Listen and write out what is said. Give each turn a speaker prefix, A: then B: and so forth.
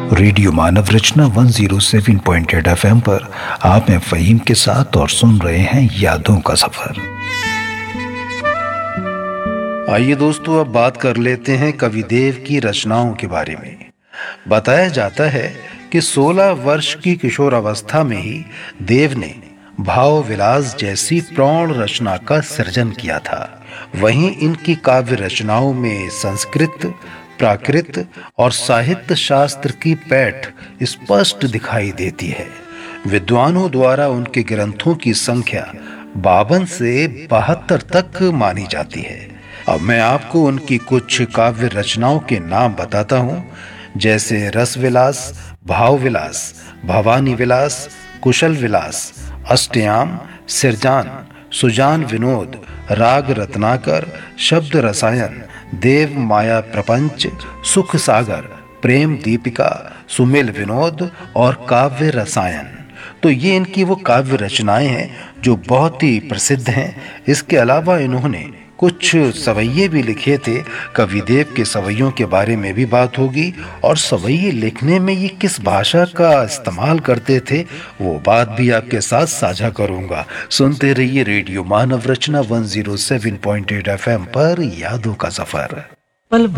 A: Radio मानव रचना 107.8 FM पर आप हैं फ़हीम के साथ और सुन रहे हैं यादों का सफर।
B: आइए दोस्तों, अब बात कर लेते हैं कविदेव की रचनाओं के बारे में। बताया जाता है कि 16 वर्ष की किशोरावस्था में ही देव ने भाव विलास जैसी प्रौढ़ रचना का सृजन किया था। वहीं इनकी काव्य रचनाओं में संस्कृत, प्राकृत और साहित्य शास्त्र की पैठ स्पष्ट दिखाई देती है। विद्वानों द्वारा उनके ग्रंथों की संख्या 52 से 72 तक मानी जाती है। अब मैं आपको उनकी कुछ काव्य रचनाओं के नाम बताता हूँ, जैसे रस विलास, भाव विलास, भवानी विलास, कुशल विलास, अष्टयाम, सिरजान, सुजान विनोद, राग रत्नाकर, शब्द रसायन, देव माया प्रपंच, सुख सागर, प्रेम दीपिका, सुमेल विनोद और काव्य रसायन। तो ये इनकी वो काव्य रचनाएं हैं जो बहुत ही प्रसिद्ध हैं। इसके अलावा इन्होंने कुछ सवैये भी लिखे थे। कविदेव के सवैयों के बारे में भी बात होगी और सवैये लिखने में ये किस भाषा का इस्तेमाल करते थे वो बात भी आपके साथ साझा करूंगा। सुनते रहिए रेडियो मानव रचना 107.8 FM पर यादों का सफर।